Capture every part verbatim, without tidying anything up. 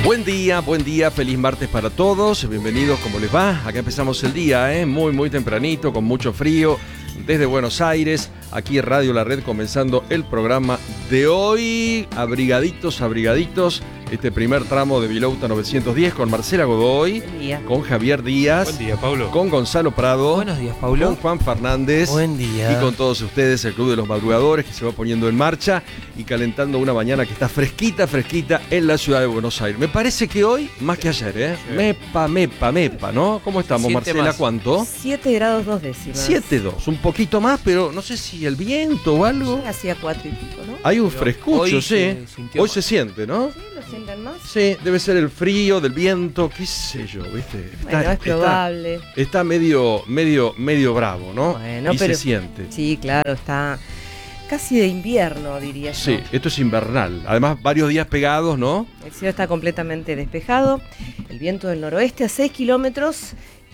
Buen día, buen día, feliz martes para todos, bienvenidos, ¿cómo les va? Acá empezamos el día, ¿eh? muy muy tempranito, con mucho frío, desde Buenos Aires, aquí en Radio La Red, comenzando el programa de hoy, abrigaditos, abrigaditos, este primer tramo de Vilouta novecientos diez con Marcela Godoy, con Javier Díaz, buen día, Paulo, con Gonzalo Prado, buenos días, Paulo, con Juan Fernández, buen día, y con todos ustedes, el Club de los Madrugadores, que se va poniendo en marcha y calentando una mañana que está fresquita, fresquita en la ciudad de Buenos Aires. Me parece que hoy, más que ayer, ¿eh? Sí. Mepa, mepa, mepa, ¿no? ¿Cómo estamos, Marcela? Más. ¿Cuánto? siete grados dos décimas. siete dos, un poquito más, pero no sé si el viento o algo. Sí, hacía cuatro y pico, ¿no? Hay un frescucho, hoy sí. Se hoy más. se siente, ¿no? Sí, lo sientan más. Sí, debe ser el frío, del viento, qué sé yo, ¿viste? Está, bueno, es probable. Está, está medio, medio, medio bravo, ¿no? Bueno, y pero, se siente. Sí, claro, está casi de invierno, diría yo. Sí, esto es invernal. Además, varios días pegados, ¿no? El cielo está completamente despejado. El viento del noroeste a seis kilómetros.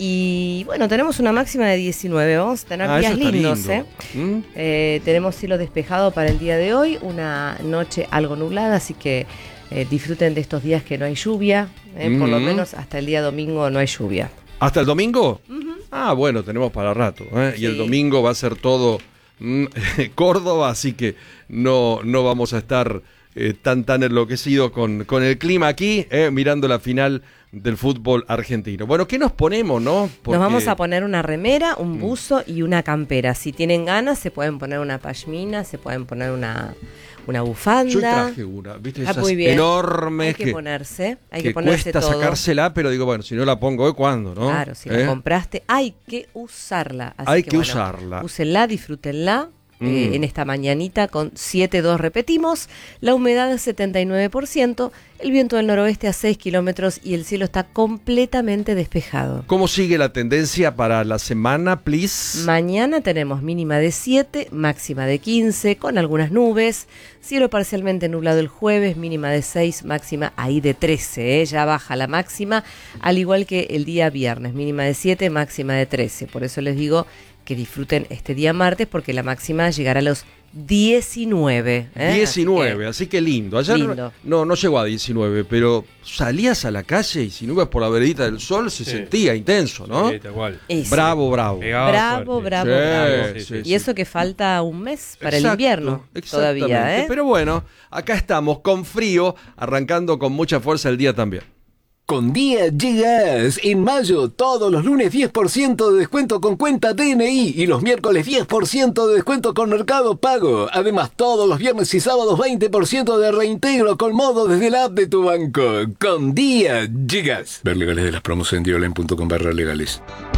Y bueno, tenemos una máxima de diecinueve. Vamos a tener ah, días lindos, lindo. ¿eh? ¿Mm? Eh, tenemos cielo despejado para el día de hoy. Una noche algo nublada, así que eh, disfruten de estos días que no hay lluvia. Eh, mm. Por lo menos hasta el día domingo no hay lluvia. ¿Hasta el domingo? Uh-huh. Ah, bueno, tenemos para rato. ¿eh? Sí. Y el domingo va a ser todo mm, Córdoba, así que no, no vamos a estar eh, tan, tan enloquecidos con, con el clima aquí, eh, mirando la final del fútbol argentino. Bueno, ¿qué nos ponemos, no? Porque... Nos vamos a poner una remera, un buzo mm. y una campera. Si tienen ganas, se pueden poner una pashmina, se pueden poner una, una bufanda. Yo traje una, ¿viste? Ah, esas muy bien. enormes. Hay que, que ponerse, hay que, que ponerse cuesta todo. sacársela, pero digo, bueno, si no la pongo hoy, ¿cuándo, no? Claro, si ¿Eh? la compraste, hay que usarla. Así hay que, que bueno, usarla. Úsenla, disfrútenla. Mm. Eh, en esta mañanita con siete dos repetimos, la humedad es setenta y nueve por ciento, el viento del noroeste a seis kilómetros y el cielo está completamente despejado. ¿Cómo sigue la tendencia para la semana, please? Mañana tenemos mínima de siete, máxima de quince, con algunas nubes, cielo parcialmente nublado el jueves, mínima de seis, máxima ahí de trece, ¿eh? Ya baja la máxima, al igual que el día viernes, mínima de siete, máxima de trece, por eso les digo que disfruten este día martes porque la máxima llegará a los diecinueve. ¿eh? diecinueve, así que, así que lindo. Ayer lindo. No, no llegó a diecinueve, pero salías a la calle y si no ibas por la veredita del sol se sí. sentía intenso, ¿no? Sí, igual. Bravo, bravo. Pegaba bravo, fuerte. bravo, sí, bravo. Sí, sí, y sí. eso que falta un mes para Exacto, el invierno todavía, ¿eh? Pero bueno, acá estamos con frío, arrancando con mucha fuerza el día también. Con Día llegas. En mayo, todos los lunes diez por ciento de descuento con cuenta D N I y los miércoles diez por ciento de descuento con Mercado Pago. Además, todos los viernes y sábados veinte por ciento de reintegro con modo desde la app de tu banco. Con Día llegas. Ver legales de las promos en diolen punto com barra legales.